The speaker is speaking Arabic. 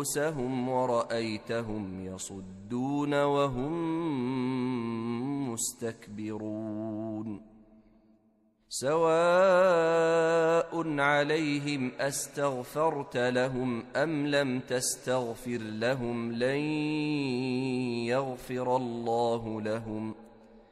أنفسهم ورأيتهم يصدون وهم مستكبرون سواء عليهم أستغفرت لهم أم لم تستغفر لهم لن يغفر الله لهم